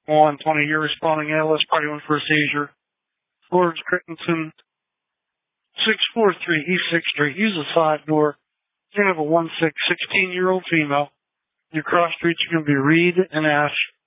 120 year responding ALS party one for a seizure. Florence Crittenson, 643 East 6th Street. Use the side door. You have a 16-year-old female. Your cross streets are going to be Reed and Ash.